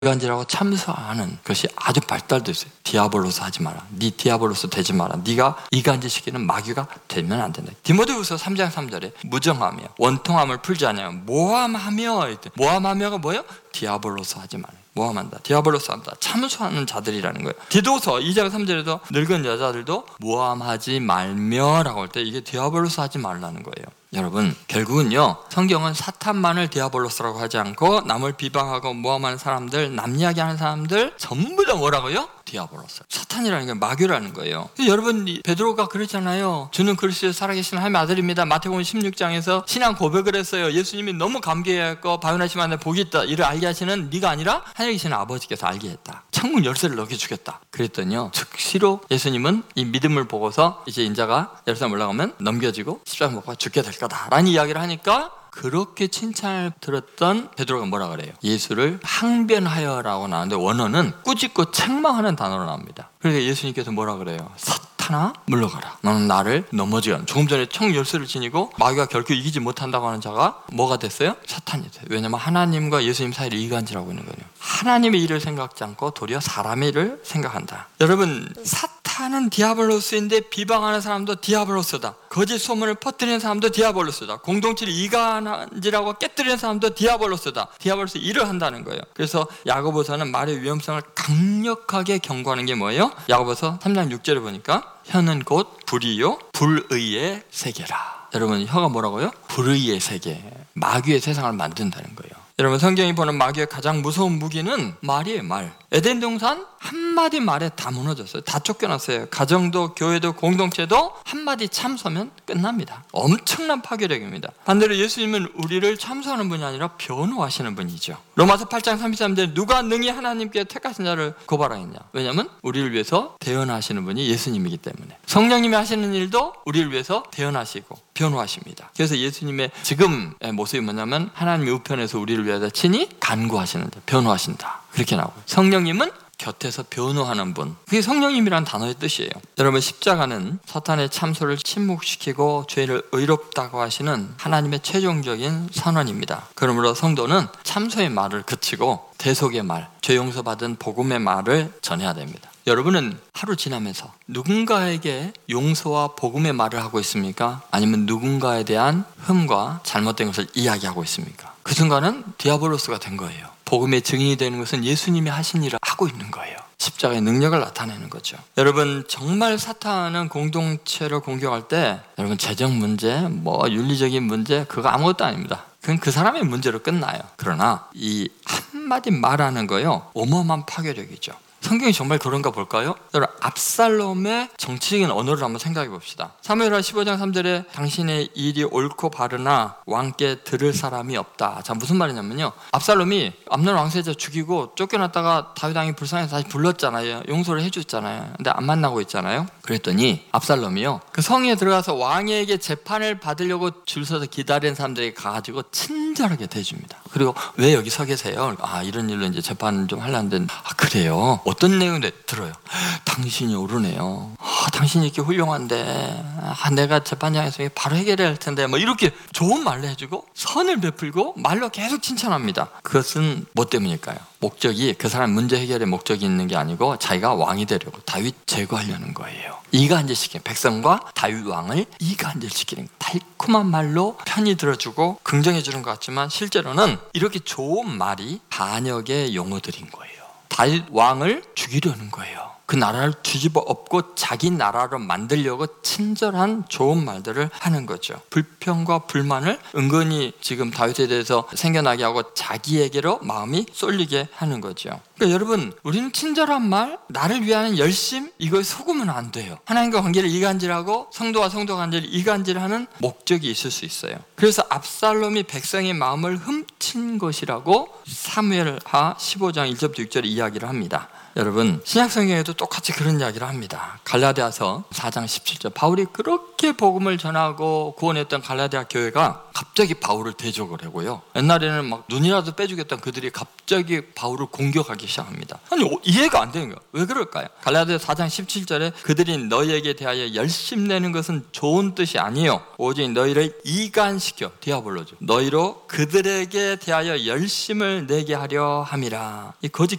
이간질하고 참소하는 것이 아주 발달되어 있어요. 디아볼로스 하지 마라. 네 디아볼로스 되지 마라. 네가 이간질시키는 마귀가 되면 안 된다. 디모데후서 3장 3절에 무정하며 원통함을 풀지 않으면 모함하며, 모함하며가 뭐예요? 디아볼로스 하지 마라. 모함한다, 디아볼로스 한다, 참소하는 자들이라는 거예요. 디도서 2장 3절에도 늙은 여자들도 모함하지 말며라고 할 때 이게 디아볼로스 하지 말라는 거예요. 여러분, 결국은요, 성경은 사탄만을 디아볼로스라고 하지 않고 남을 비방하고 모함하는 사람들, 남 이야기하는 사람들 전부 다 뭐라고요? 디아볼로스. 사탄이라는 게 마귀라는 거예요. 여러분, 베드로가 그랬잖아요. 주는 그리스도의 살아계신 하나님의 아들입니다. 마태복음 16장에서 신앙 고백을 했어요. 예수님이 너무 감개했고 바요나시면 내 복이 있다, 이를 알게 하시는 네가 아니라 하늘에 계신 아버지께서 알게 했다. 천국 열쇠를 너게 주겠다. 그랬더니요, 즉시로 예수님은 이 믿음을 보고서 이제 인자가 예루살렘 올라가면 넘겨지고 십자가 못 박아 죽게 될 거다 라는 이야기를 하니까, 그렇게 칭찬을 들었던 베드로가 뭐라 그래요? 예수를 항변하여라고 나오는데 원어는 꾸짖고 책망하는 단어로 나옵니다. 그러니까 예수님께서 뭐라 그래요? 사탄아 물러가라. 너는 나를 넘어지게 하는. 조금 전에 청 열쇠를 지니고 마귀가 결코 이기지 못한다고 하는 자가 뭐가 됐어요? 사탄이 됐어요. 왜냐하면 하나님과 예수님 사이를 이간질하고 있는 거예요. 하나님의 일을 생각지 않고 도리어 사람의 일을 생각한다. 여러분, 사탄은 디아볼로스인데 비방하는 사람도 디아볼로스다. 거짓 소문을 퍼뜨리는 사람도 디아볼로스다. 공동체를 이간질하고 깨뜨리는 사람도 디아볼로스다. 디아볼로스 일을 한다는 거예요. 그래서 야고보서는 말의 위험성을 강력하게 경고하는 게 뭐예요? 야고보서 3장 6절에 보니까 혀는 곧 불이요 불의의 세계라. 여러분, 혀가 뭐라고요? 불의의 세계, 마귀의 세상을 만든다는 거예요. 여러분, 성경이 보는 마귀의 가장 무서운 무기는 말이에요. 말. 에덴 동산 한마디 말에 다 무너졌어요. 다 쫓겨났어요. 가정도 교회도 공동체도 한마디 참소면 끝납니다. 엄청난 파괴력입니다. 반대로 예수님은 우리를 참소하는 분이 아니라 변호하시는 분이죠. 로마서 8장 33절에 누가 능히 하나님께 택하신 자를 고발하겠냐. 왜냐하면 우리를 위해서 대언하시는 분이 예수님이기 때문에. 성령님이 하시는 일도 우리를 위해서 대언하시고 변호하십니다. 그래서 예수님의 지금의 모습이 뭐냐면 하나님의 우편에서 우리를 위해서 친히 간구하시는데 변호하신다, 그렇게 나오고, 성령님은 곁에서 변호하는 분, 그게 성령님이라는 단어의 뜻이에요. 여러분, 십자가는 사탄의 참소를 침묵시키고 죄를 의롭다고 하시는 하나님의 최종적인 선언입니다. 그러므로 성도는 참소의 말을 그치고 대속의 말, 죄 용서받은 복음의 말을 전해야 됩니다. 여러분은 하루 지나면서 누군가에게 용서와 복음의 말을 하고 있습니까? 아니면 누군가에 대한 흠과 잘못된 것을 이야기하고 있습니까? 그 순간은 디아볼로스가 된 거예요. 복음의 증인이 되는 것은 예수님이 하신 일을 하고 있는 거예요. 십자가의 능력을 나타내는 거죠. 여러분, 정말 사탄은 공동체를 공격할 때, 여러분, 재정 문제, 윤리적인 문제, 그거 아무것도 아닙니다. 그건 그 사람의 문제로 끝나요. 그러나 이 한마디 말하는 거요, 어마어마한 파괴력이죠. 성경이 정말 그런가 볼까요? 여러분, 압살롬의 정치적인 언어를 한번 생각해 봅시다. 사무엘하 15장 3절에 당신의 일이 옳고 바르나 왕께 들을 사람이 없다. 자, 무슨 말이냐면요, 압살롬이 암논 왕세자 죽이고 쫓겨났다가 다윗 왕이 불쌍해서 다시 불렀잖아요. 용서를 해줬잖아요. 근데 안 만나고 있잖아요. 그랬더니 압살롬이요, 그 성에 들어가서 왕에게 재판을 받으려고 줄 서서 기다리는 사람들에게 가가지고 친절하게 대줍니다. 그리고 왜 여기 서 계세요? 이런 일로 이제 재판 좀 하려는데, 그래요? 어떤 내용인데 들어요. 당신이 옳으네요. 당신이 이렇게 훌륭한데, 내가 재판장에서 바로 해결해야 할 텐데, 이렇게 좋은 말로 해주고 선을 베풀고 말로 계속 칭찬합니다. 그것은 뭐 때문일까요? 목적이, 그 사람 문제 해결의 목적이 있는 게 아니고 자기가 왕이 되려고, 다윗 제거하려는 거예요. 이간질시키는, 백성과 다윗 왕을 이간질시키는, 달콤한 말로 편히 들어주고 긍정해주는 것 같지만 실제로는 이렇게 좋은 말이 반역의 용어들인 거예요. 다윗 왕을 죽이려는 거예요. 그 나라를 뒤집어 엎고 자기 나라로 만들려고 친절한 좋은 말들을 하는 거죠. 불평과 불만을 은근히 지금 다윗에 대해서 생겨나게 하고 자기에게로 마음이 쏠리게 하는 거죠. 그러니까 여러분, 우리는 친절한 말, 나를 위한 열심, 이거에 속으면 안 돼요. 하나님과 관계를 이간질하고 성도와 성도 관계를 이간질하는 목적이 있을 수 있어요. 그래서 압살롬이 백성의 마음을 훔친 것이라고 사무엘하 15장 1절부터 6절에 이야기를 합니다. 여러분, 신약성경에도 똑같이 그런 이야기를 합니다. 갈라디아서 4장 17절. 바울이 그렇게 복음을 전하고 구원했던 갈라디아 교회가 갑자기 바울을 대적을 하고요. 옛날에는 막 눈이라도 빼주겠다는 그들이 갑자기 바울을 공격하기 시작합니다. 아니, 이해가 안 되는 거예요. 왜 그럴까요? 갈라디아 4장 17절에 그들이 너희에게 대하여 열심내는 것은 좋은 뜻이 아니요 오직 너희를 이간시켜, 디아볼로죠, 너희로 그들에게 대하여 열심을 내게 하려 함이라. 이 거짓